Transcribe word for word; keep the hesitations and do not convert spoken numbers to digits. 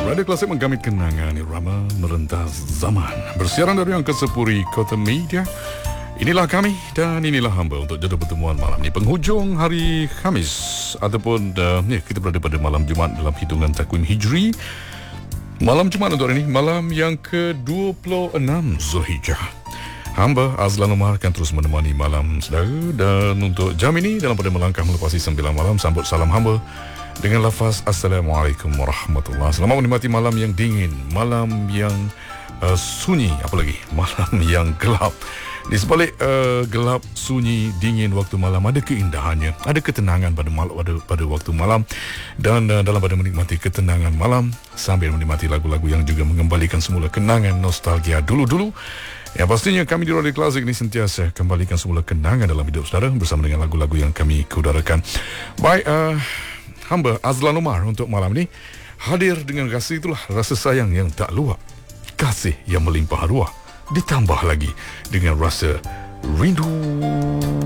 Radio Klasik menggamit kenangan irama merentas zaman. Bersiaran dari Angka Sepuri Kota Media. Inilah kami dan inilah hamba untuk jadwal pertemuan malam ini. Penghujung hari Khamis ataupun uh, ya, kita berada pada malam Jumaat dalam hitungan takwim Hijri. Malam Jumaat untuk hari ini, malam yang ke dua puluh enam Zulhijjah. Hamba Azlan Umar akan terus menemani malam saudara, dan untuk jam ini dalam pada melangkah melepasi sembilan malam, sambut salam hamba dengan lafaz Assalamualaikum warahmatullahi. Selamat menikmati malam yang dingin, malam yang uh, sunyi, apa lagi, malam yang gelap. Di sebalik uh, gelap, sunyi, dingin waktu malam ada keindahannya, ada ketenangan pada malam, pada, pada waktu malam. Dan uh, dalam pada menikmati ketenangan malam sambil menikmati lagu-lagu yang juga mengembalikan semula kenangan nostalgia dulu-dulu. Ya, pastinya kami di Radio Klasik ini sentiasa kembalikan semula kenangan dalam hidup saudara bersama dengan lagu-lagu yang kami kudarakan. Baik, uh, hamba Azlan Umar untuk malam ini hadir dengan rasa itulah, rasa sayang yang tak luap, kasih yang melimpah ruah, ditambah lagi dengan rasa rindu.